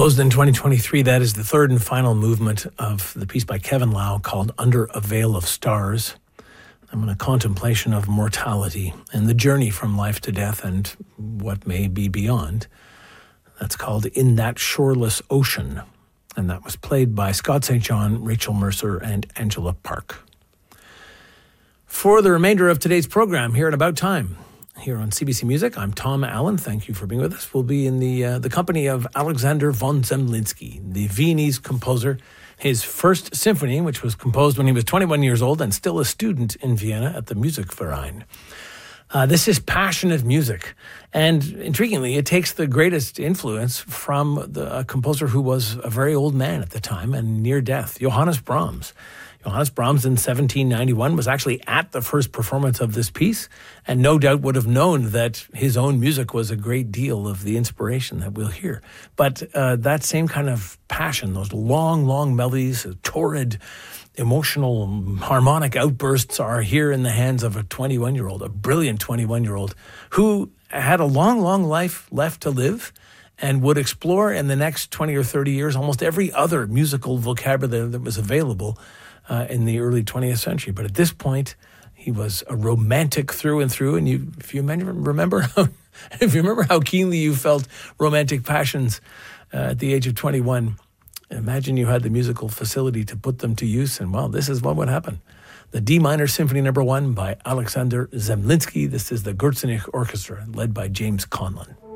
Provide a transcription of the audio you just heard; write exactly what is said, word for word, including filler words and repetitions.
Composed in twenty twenty-three, that is the third and final movement of the piece by Kevin Lau called Under a Veil of Stars. I'm in a contemplation of mortality and the journey from life to death and what may be beyond. That's called In That Shoreless Ocean. And that was played by Scott Saint John, Rachel Mercer, and Angela Park. For the remainder of today's program here at About Time, here on C B C Music, I'm Tom Allen. Thank you for being with us. We'll be in the uh, the company of Alexander von Zemlinsky, the Viennese composer. His first symphony, which was composed when he was twenty-one years old and still a student in Vienna at the Musikverein. Uh, this is passionate music. And intriguingly, it takes the greatest influence from the a composer who was a very old man at the time and near death, Johannes Brahms. Johannes Brahms in seventeen ninety-one was actually at the first performance of this piece and no doubt would have known that his own music was a great deal of the inspiration that we'll hear. But uh, that same kind of passion, those long, long melodies, torrid, emotional, harmonic outbursts are here in the hands of a twenty-one-year-old, a brilliant twenty-one-year-old who had a long, long life left to live and would explore in the next twenty or thirty years almost every other musical vocabulary that was available Uh, in the early twentieth century. But at this point, he was a romantic through and through. And you, if you remember how, if you remember how keenly you felt romantic passions uh, at the age of twenty-one, imagine you had the musical facility to put them to use. And well, this is what would happen. The D minor Symphony Number One by Alexander Zemlinsky. This is the Gürzenich Orchestra, led by James Conlon.